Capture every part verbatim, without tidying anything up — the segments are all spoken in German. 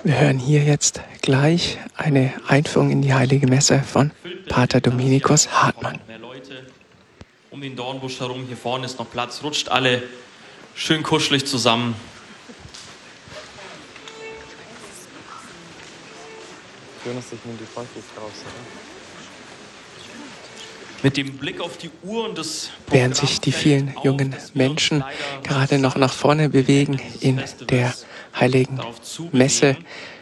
Wir hören hier jetzt gleich eine Einführung in die Heilige Messe von Pater Dominikus Hartmann. Mehr Leute um den Dornbusch herum. Hier vorne ist noch Platz. Rutscht alle schön kuschelig zusammen. Jonas, ich nehme die Folge jetzt raus, oder? Mit dem Blick auf die Uhr und das Während sich die vielen jungen Menschen gerade noch nach vorne bewegen in der Heiligen Messe,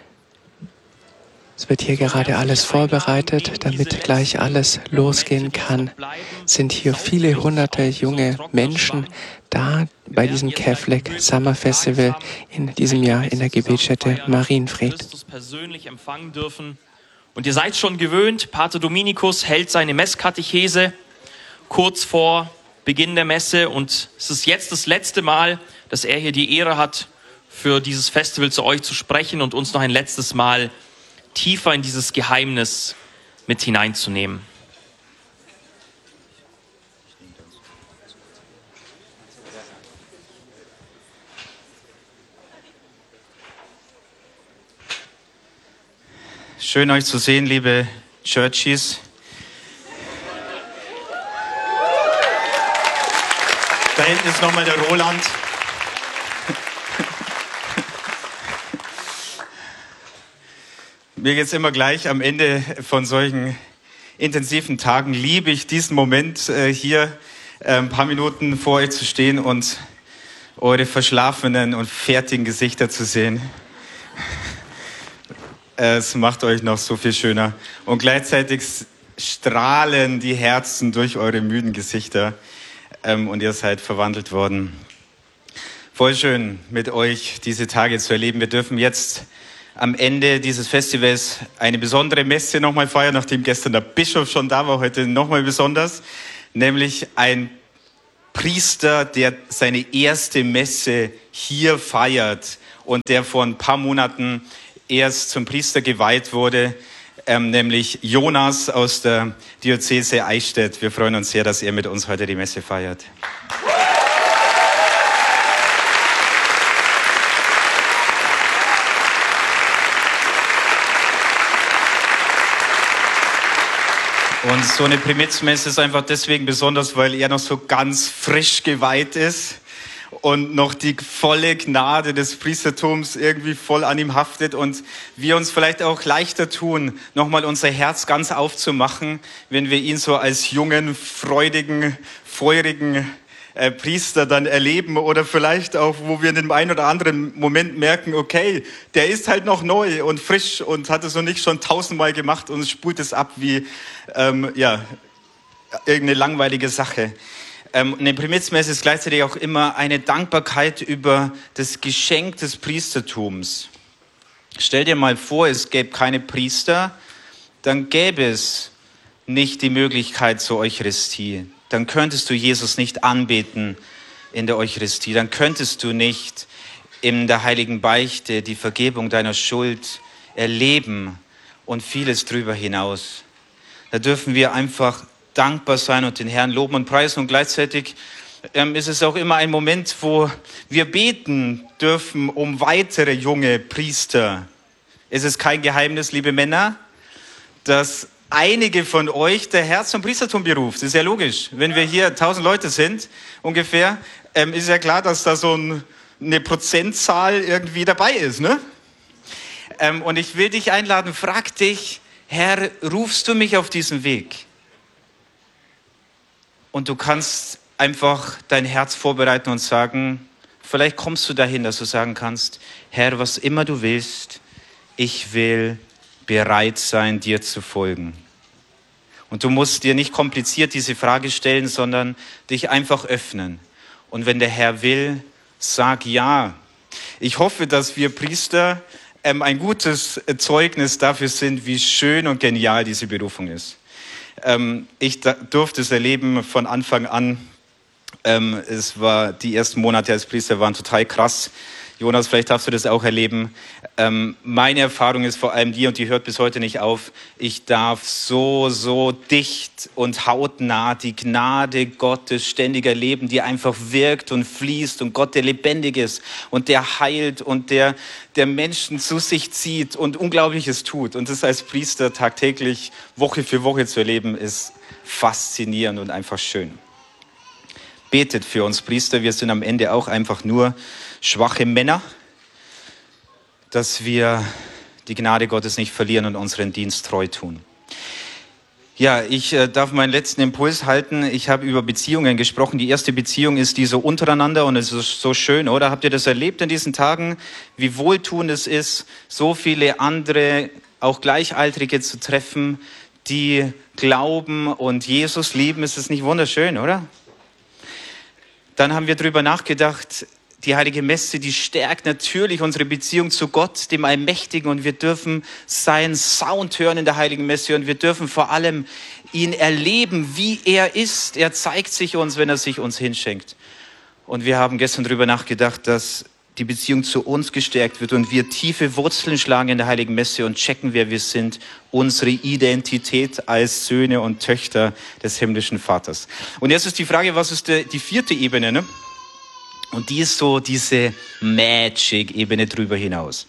es wird hier gerade alles vorbereitet, damit gleich alles losgehen kann, sind hier viele hunderte junge Menschen da bei diesem Kefleck Summer Festival in diesem Jahr in der Gebetsstätte Marienfried. Persönlich empfangen dürfen. Und ihr seid schon gewöhnt, Pater Dominikus hält seine Messkatechese kurz vor Beginn der Messe und es ist jetzt das letzte Mal, dass er hier die Ehre hat, für dieses Festival zu euch zu sprechen und uns noch ein letztes Mal tiefer in dieses Geheimnis mit hineinzunehmen. Schön euch zu sehen, liebe Churchies. Da hinten ist nochmal der Roland. Mir geht es immer gleich am Ende von solchen intensiven Tagen, liebe ich diesen Moment, äh, hier äh, ein paar Minuten vor euch zu stehen und eure verschlafenen und fertigen Gesichter zu sehen. Es macht euch noch so viel schöner. Und gleichzeitig strahlen die Herzen durch eure müden Gesichter. Ähm, und ihr seid verwandelt worden. Voll schön, mit euch diese Tage zu erleben. Wir dürfen jetzt am Ende dieses Festivals eine besondere Messe nochmal feiern, nachdem gestern der Bischof schon da war, heute nochmal besonders. Nämlich ein Priester, der seine erste Messe hier feiert und der vor ein paar Monaten erst zum Priester geweiht wurde, ähm, nämlich Jonas aus der Diözese Eichstätt. Wir freuen uns sehr, dass er mit uns heute die Messe feiert. Und so eine Primizmesse ist einfach deswegen besonders, weil er noch so ganz frisch geweiht ist und noch die volle Gnade des Priestertums irgendwie voll an ihm haftet und wir uns vielleicht auch leichter tun, nochmal unser Herz ganz aufzumachen, wenn wir ihn so als jungen, freudigen, feurigen äh, Priester dann erleben oder vielleicht auch, wo wir in dem einen oder anderen Moment merken, okay, der ist halt noch neu und frisch und hat es noch nicht schon tausendmal gemacht und spult es ab wie ähm, ja, irgendeine langweilige Sache. Ähm, eine Primizmesse ist gleichzeitig auch immer eine Dankbarkeit über das Geschenk des Priestertums. Stell dir mal vor, es gäbe keine Priester, dann gäbe es nicht die Möglichkeit zur Eucharistie. Dann könntest du Jesus nicht anbeten in der Eucharistie. Dann könntest du nicht in der heiligen Beichte die Vergebung deiner Schuld erleben und vieles drüber hinaus. Da dürfen wir einfach dankbar sein und den Herrn loben und preisen. Und gleichzeitig ähm, ist es auch immer ein Moment, wo wir beten dürfen um weitere junge Priester. Es ist kein Geheimnis, liebe Männer, dass einige von euch der Herr zum Priestertum beruft. Das ist ja logisch. Wenn wir hier tausend Leute sind, ungefähr, ähm, ist ja klar, dass da so ein, eine Prozentzahl irgendwie dabei ist, ne? Ähm, und ich will dich einladen, frag dich, Herr, rufst du mich auf diesen Weg? Und du kannst einfach dein Herz vorbereiten und sagen, vielleicht kommst du dahin, dass du sagen kannst, Herr, was immer du willst, ich will bereit sein, dir zu folgen. Und du musst dir nicht kompliziert diese Frage stellen, sondern dich einfach öffnen. Und wenn der Herr will, sag ja. Ich hoffe, dass wir Priester ähm, ein gutes Zeugnis dafür sind, wie schön und genial diese Berufung ist. Ähm, ich da, durfte es erleben von Anfang an. Ähm, es war, die ersten Monate als Priester waren total krass. Jonas, vielleicht darfst du das auch erleben. Ähm, meine Erfahrung ist vor allem die, und die hört bis heute nicht auf, ich darf so, so dicht und hautnah die Gnade Gottes ständig erleben, die einfach wirkt und fließt, und Gott, der lebendig ist und der heilt und der, der Menschen zu sich zieht und Unglaubliches tut. Und das als Priester tagtäglich, Woche für Woche zu erleben, ist faszinierend und einfach schön. Betet für uns Priester, wir sind am Ende auch einfach nur schwache Männer, dass wir die Gnade Gottes nicht verlieren und unseren Dienst treu tun. Ja, ich äh, darf meinen letzten Impuls halten. Ich habe über Beziehungen gesprochen. Die erste Beziehung ist die so untereinander, und es ist so schön, oder? Habt ihr das erlebt in diesen Tagen? Wie wohltuend es ist, so viele andere, auch Gleichaltrige zu treffen, die glauben und Jesus lieben. Ist das nicht wunderschön, oder? Dann haben wir darüber nachgedacht, die Heilige Messe, die stärkt natürlich unsere Beziehung zu Gott, dem Allmächtigen, und wir dürfen seinen Sound hören in der Heiligen Messe, und wir dürfen vor allem ihn erleben, wie er ist. Er zeigt sich uns, wenn er sich uns hinschenkt. Und wir haben gestern darüber nachgedacht, dass die Beziehung zu uns gestärkt wird und wir tiefe Wurzeln schlagen in der Heiligen Messe und checken, wer wir sind, unsere Identität als Söhne und Töchter des himmlischen Vaters. Und jetzt ist die Frage, was ist die, die vierte Ebene, ne? Und die ist so diese Magic-Ebene drüber hinaus.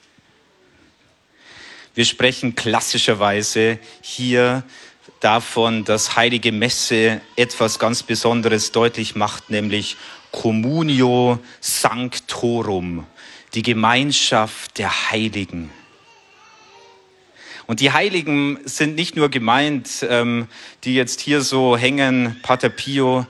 Wir sprechen klassischerweise hier davon, dass Heilige Messe etwas ganz Besonderes deutlich macht, nämlich Communio Sanctorum, die Gemeinschaft der Heiligen. Und die Heiligen sind nicht nur gemeint, ähm, die jetzt hier so hängen, Pater Pio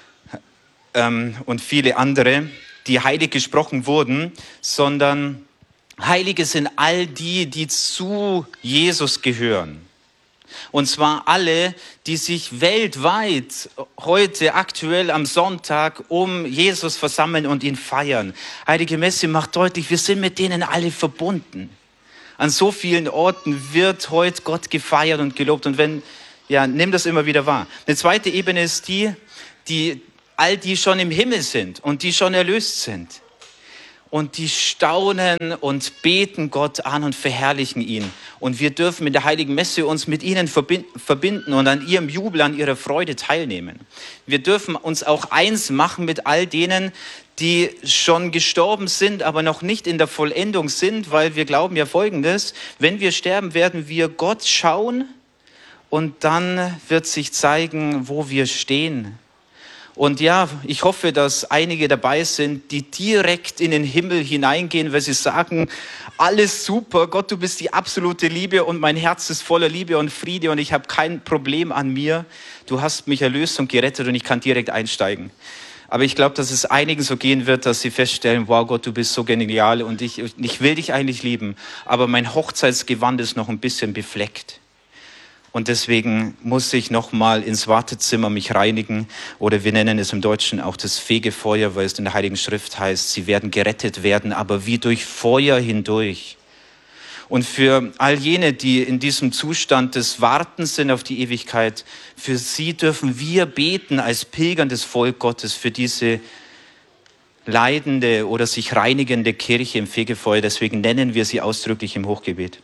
ähm, und viele andere, die heilig gesprochen wurden, sondern Heilige sind all die, die zu Jesus gehören. Und zwar alle, die sich weltweit heute aktuell am Sonntag um Jesus versammeln und ihn feiern. Heilige Messe macht deutlich, wir sind mit denen alle verbunden. An so vielen Orten wird heute Gott gefeiert und gelobt. Und wenn, ja, nimm das immer wieder wahr. Eine zweite Ebene ist die, die all die schon im Himmel sind und die schon erlöst sind. Und die staunen und beten Gott an und verherrlichen ihn. Und wir dürfen mit der Heiligen Messe uns mit ihnen verbinden und an ihrem Jubel, an ihrer Freude teilnehmen. Wir dürfen uns auch eins machen mit all denen, die schon gestorben sind, aber noch nicht in der Vollendung sind, weil wir glauben ja Folgendes: Wenn wir sterben, werden wir Gott schauen, und dann wird sich zeigen, wo wir stehen. Und ja, ich hoffe, dass einige dabei sind, die direkt in den Himmel hineingehen, weil sie sagen, alles super, Gott, du bist die absolute Liebe und mein Herz ist voller Liebe und Friede und ich habe kein Problem an mir. Du hast mich erlöst und gerettet und ich kann direkt einsteigen. Aber ich glaube, dass es einigen so gehen wird, dass sie feststellen, wow Gott, du bist so genial und ich, ich will dich eigentlich lieben, aber mein Hochzeitsgewand ist noch ein bisschen befleckt. Und deswegen muss ich nochmal ins Wartezimmer mich reinigen, oder wir nennen es im Deutschen auch das Fegefeuer, weil es in der Heiligen Schrift heißt, sie werden gerettet werden, aber wie durch Feuer hindurch. Und für all jene, die in diesem Zustand des Wartens sind auf die Ewigkeit, für sie dürfen wir beten als pilgerndes Volk Gottes für diese leidende oder sich reinigende Kirche im Fegefeuer. Deswegen nennen wir sie ausdrücklich im Hochgebet.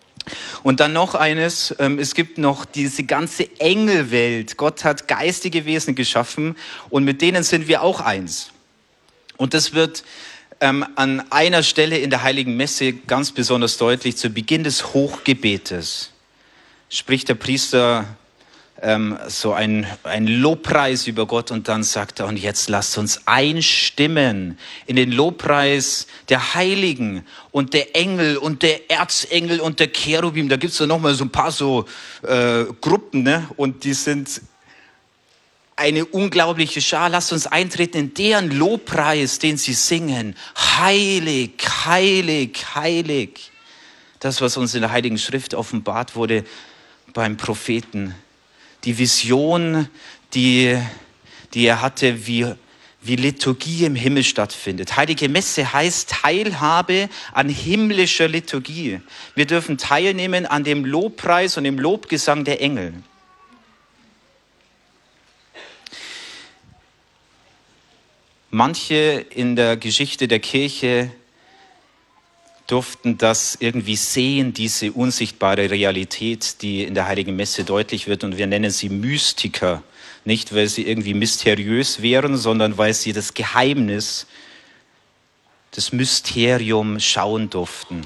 Und dann noch eines, ähm, es gibt noch diese ganze Engelwelt. Gott hat geistige Wesen geschaffen und mit denen sind wir auch eins. Und das wird ähm, an einer Stelle in der Heiligen Messe ganz besonders deutlich. Zu Beginn des Hochgebetes spricht der Priester ähm, so ein, ein Lobpreis über Gott, und dann sagt er, und jetzt lasst uns einstimmen in den Lobpreis der Heiligen und der Engel und der Erzengel und der Cherubim. Da gibt es ja nochmal so ein paar so äh, Gruppen, ne? Und die sind eine unglaubliche Schar. Lasst uns eintreten in deren Lobpreis, den sie singen. Heilig, heilig, heilig. Das, was uns in der Heiligen Schrift offenbart wurde beim Propheten. Die Vision, die, die er hatte, wie, wie Liturgie im Himmel stattfindet. Heilige Messe heißt Teilhabe an himmlischer Liturgie. Wir dürfen teilnehmen an dem Lobpreis und dem Lobgesang der Engel. Manche in der Geschichte der Kirche durften das irgendwie sehen, diese unsichtbare Realität, die in der Heiligen Messe deutlich wird. Und wir nennen sie Mystiker. Nicht, weil sie irgendwie mysteriös wären, sondern weil sie das Geheimnis, das Mysterium schauen durften.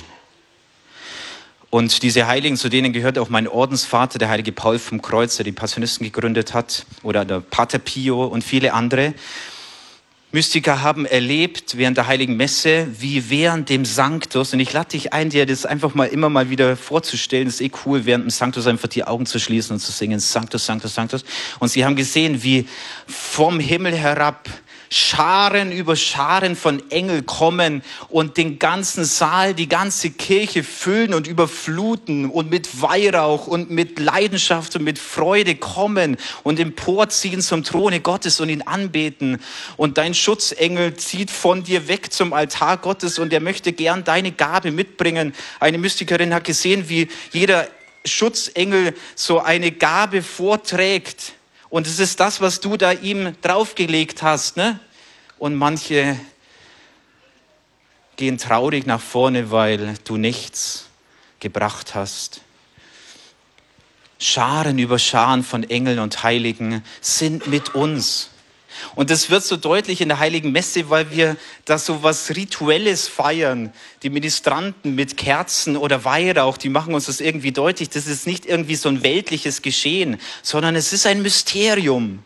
Und diese Heiligen, zu denen gehört auch mein Ordensvater, der heilige Paul vom Kreuz, der die Passionisten gegründet hat, oder der Pater Pio und viele andere. Mystiker haben erlebt während der Heiligen Messe, wie während dem Sanctus, und ich lade dich ein, dir das einfach mal immer mal wieder vorzustellen, das ist eh cool, während dem Sanctus einfach die Augen zu schließen und zu singen, Sanctus, Sanctus, Sanctus. Und sie haben gesehen, wie vom Himmel herab Scharen über Scharen von Engel kommen und den ganzen Saal, die ganze Kirche füllen und überfluten und mit Weihrauch und mit Leidenschaft und mit Freude kommen und emporziehen zum Throne Gottes und ihn anbeten. Und dein Schutzengel zieht von dir weg zum Altar Gottes und er möchte gern deine Gabe mitbringen. Eine Mystikerin hat gesehen, wie jeder Schutzengel so eine Gabe vorträgt. Und es ist das, was du da ihm draufgelegt hast, ne? Und manche gehen traurig nach vorne, weil du nichts gebracht hast. Scharen über Scharen von Engeln und Heiligen sind mit uns. Und das wird so deutlich in der Heiligen Messe, weil wir da so was Rituelles feiern. Die Ministranten mit Kerzen oder Weihrauch, die machen uns das irgendwie deutlich. Das ist nicht irgendwie so ein weltliches Geschehen, sondern es ist ein Mysterium.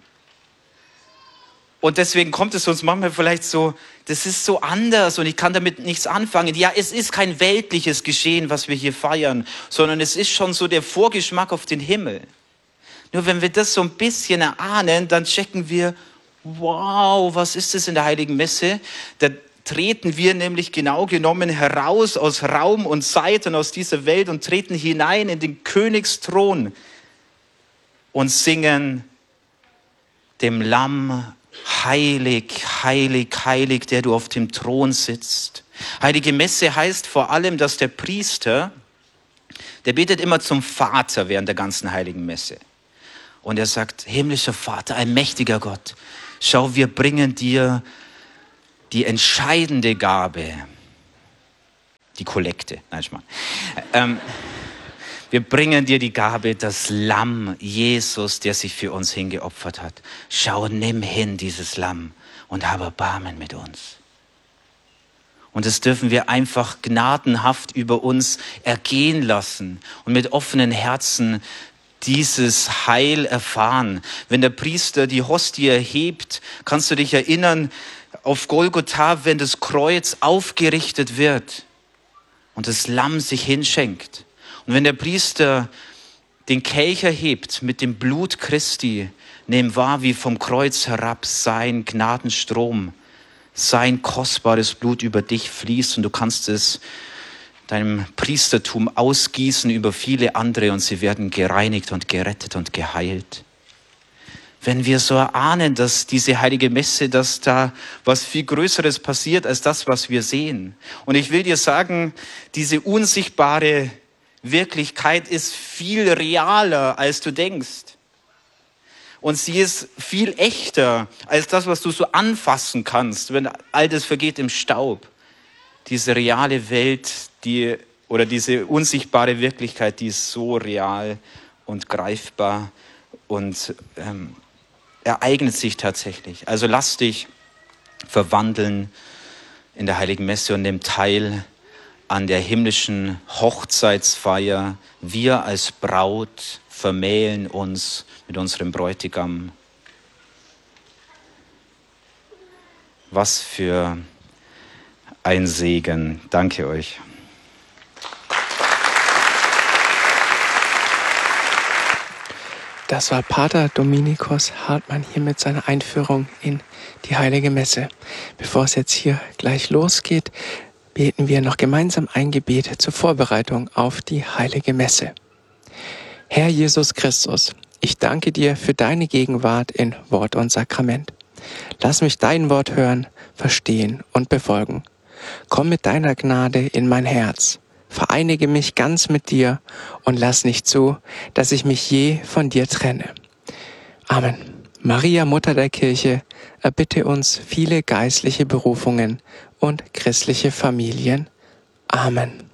Und deswegen kommt es uns manchmal vielleicht so, das ist so anders und ich kann damit nichts anfangen. Ja, es ist kein weltliches Geschehen, was wir hier feiern, sondern es ist schon so der Vorgeschmack auf den Himmel. Nur wenn wir das so ein bisschen erahnen, dann checken wir, wow, was ist das in der Heiligen Messe? Da treten wir nämlich genau genommen heraus aus Raum und Zeit und aus dieser Welt und treten hinein in den Königsthron und singen dem Lamm, heilig, heilig, heilig, der du auf dem Thron sitzt. Heilige Messe heißt vor allem, dass der Priester, der betet immer zum Vater während der ganzen Heiligen Messe. Und er sagt, himmlischer Vater, ein mächtiger Gott, schau, wir bringen dir die entscheidende Gabe, die Kollekte. Nein, Schmarrn. Ähm, wir bringen dir die Gabe, das Lamm, Jesus, der sich für uns hingeopfert hat. Schau, nimm hin dieses Lamm und habe Erbarmen mit uns. Und das dürfen wir einfach gnadenhaft über uns ergehen lassen und mit offenen Herzen dieses Heil erfahren. Wenn der Priester die Hostie erhebt, kannst du dich erinnern, auf Golgotha, wenn das Kreuz aufgerichtet wird und das Lamm sich hinschenkt. Und wenn der Priester den Kelch erhebt mit dem Blut Christi, nimm wahr, wie vom Kreuz herab sein Gnadenstrom, sein kostbares Blut über dich fließt und du kannst es deinem Priestertum ausgießen über viele andere und sie werden gereinigt und gerettet und geheilt. Wenn wir so erahnen, dass diese Heilige Messe, dass da was viel Größeres passiert als das, was wir sehen. Und ich will dir sagen, diese unsichtbare Wirklichkeit ist viel realer, als du denkst. Und sie ist viel echter als das, was du so anfassen kannst, wenn all das vergeht im Staub. Diese reale Welt, die, oder diese unsichtbare Wirklichkeit, die ist so real und greifbar und ähm, ereignet sich tatsächlich. Also lass dich verwandeln in der Heiligen Messe und nimm teil an der himmlischen Hochzeitsfeier. Wir als Braut vermählen uns mit unserem Bräutigam. Was für ein Segen. Danke euch. Das war Pater Dominikus Hartmann hier mit seiner Einführung in die Heilige Messe. Bevor es jetzt hier gleich losgeht, beten wir noch gemeinsam ein Gebet zur Vorbereitung auf die Heilige Messe. Herr Jesus Christus, ich danke dir für deine Gegenwart in Wort und Sakrament. Lass mich dein Wort hören, verstehen und befolgen. Komm mit deiner Gnade in mein Herz. Vereinige mich ganz mit dir und lass nicht zu, dass ich mich je von dir trenne. Amen. Maria, Mutter der Kirche, erbitte uns viele geistliche Berufungen und christliche Familien. Amen.